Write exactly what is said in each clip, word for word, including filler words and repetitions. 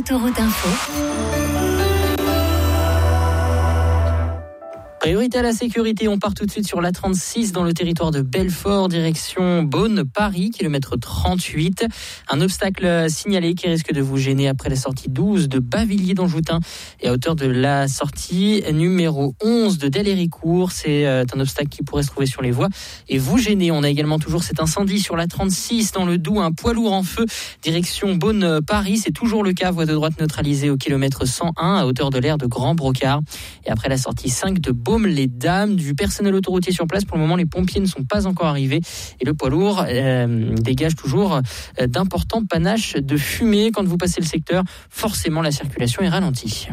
Autoroute Info. Priorité à la sécurité, on part tout de suite sur l'A trente-six dans le territoire de Belfort, direction Beaune-Paris, kilomètre trente-huit. Un obstacle signalé qui risque de vous gêner après la sortie douze de Bavilliers dans le Joutin et à hauteur de la sortie numéro onze de Delhéricourt. C'est un obstacle qui pourrait se trouver sur les voies et vous gêner. On a également toujours cet incendie sur l'A trente-six dans le Doubs, un poids lourd en feu, direction Beaune-Paris. C'est toujours le cas, voie de droite neutralisée au kilomètre cent un à hauteur de l'aire de Grand-Brocard. Et après la sortie cinq de Beaune, les dames, du personnel autoroutier sur place. Pour le moment, les pompiers ne sont pas encore arrivés et le poids lourd euh, dégage toujours euh, d'importants panaches de fumée. Quand vous passez le secteur, forcément la circulation est ralentie.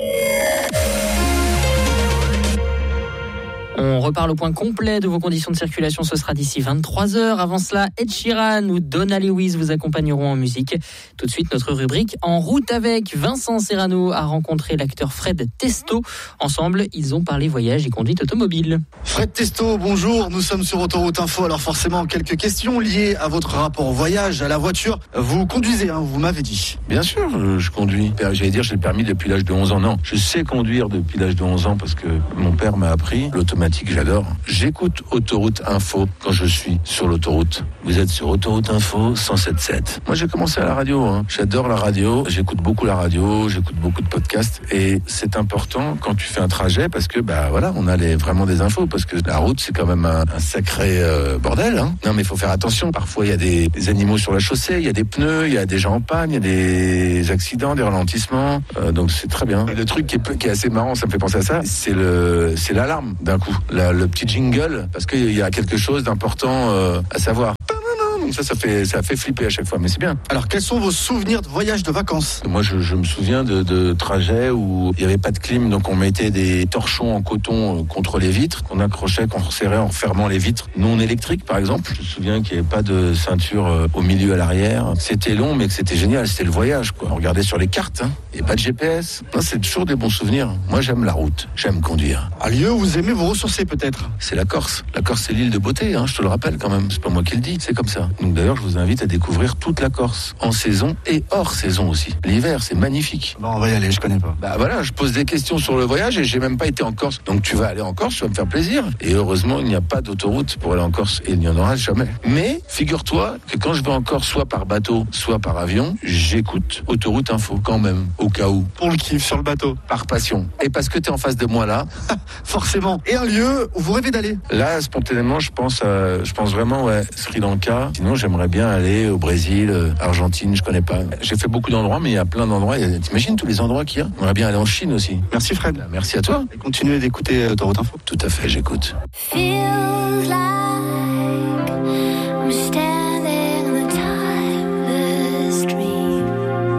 On reparle au point complet de vos conditions de circulation, ce sera d'ici vingt-trois heures. Avant cela, Ed Sheeran ou Donna Lewis vous accompagneront en musique. Tout de suite, notre rubrique En route avec. Vincent Serrano a rencontré l'acteur Fred Testo. Ensemble, ils ont parlé voyage et conduite automobile. Fred Testo, bonjour, nous sommes sur Autoroute Info. Alors forcément, quelques questions liées à votre rapport au voyage, à la voiture. Vous conduisez, hein, vous m'avez dit. Bien sûr, je, je conduis. J'allais dire, j'ai le permis depuis l'âge de onze ans. Non, je sais conduire depuis l'âge de onze ans parce que mon père m'a appris l'automatique. J'adore. J'écoute Autoroute Info quand je suis sur l'autoroute. Vous êtes sur Autoroute Info cent sept virgule sept. Moi, j'ai commencé à la radio. Hein. J'adore la radio. J'écoute beaucoup la radio. J'écoute beaucoup de podcasts. Et c'est important quand tu fais un trajet parce que, bah voilà, on a les, vraiment des infos. Parce que la route, c'est quand même un, un sacré euh, bordel. Hein. Non, mais il faut faire attention. Parfois, il y a des, des animaux sur la chaussée. Il y a des pneus. Il y a des gens en panne. Il y a des accidents, des ralentissements. Euh, donc, c'est très bien. Et le truc qui est, qui est assez marrant, ça me fait penser à ça, c'est, le, c'est l'alarme d'un coup. La, le petit jingle, parce qu'il y a quelque chose d'important euh, à savoir. Donc ça, ça fait, ça fait flipper à chaque fois, mais c'est bien. Alors, quels sont vos souvenirs de voyage de vacances ? Moi, je, je me souviens de, de trajets où il n'y avait pas de clim, donc on mettait des torchons en coton contre les vitres, qu'on accrochait, qu'on resserrait en fermant les vitres non électriques, par exemple. Je me souviens qu'il n'y avait pas de ceinture au milieu, à l'arrière. C'était long, mais que c'était génial, c'était le voyage, quoi. On regardait sur les cartes, hein. Il n'y a pas de G P S. Non, c'est toujours des bons souvenirs. Moi, j'aime la route, j'aime conduire. Un lieu où vous aimez vous ressourcer, peut-être ? C'est la Corse. La Corse, c'est l'île de beauté, hein, je te le rappelle quand même. C'est pas moi qui le dis, c'est comme ça. Donc d'ailleurs, je vous invite à découvrir toute la Corse, en saison et hors saison aussi. L'hiver, c'est magnifique. Bon, on va y aller, je connais pas. Bah voilà, je pose des questions sur le voyage et j'ai même pas été en Corse. Donc tu vas aller en Corse, tu vas me faire plaisir. Et heureusement, il n'y a pas d'autoroute pour aller en Corse et il n'y en aura jamais. Mais figure-toi que quand je vais en Corse, soit par bateau, soit par avion, j'écoute Autoroute Info quand même, au cas où. Pour le kiff sur le bateau. Par passion. Et parce que t'es en face de moi là. Forcément. Et un lieu où vous rêvez d'aller ? Là, spontanément, je pense, à, je pense vraiment, ouais, Sri Lanka. Sinon, j'aimerais bien aller au Brésil, euh, Argentine, je connais pas. J'ai fait beaucoup d'endroits, mais il y a plein d'endroits. Il y a, t'imagines tous les endroits qu'il y a ? On aimerait bien aller en Chine aussi. Merci Fred. Bah, merci à toi. Et continuez d'écouter Autoroute Info. Tout à fait, j'écoute. Feels like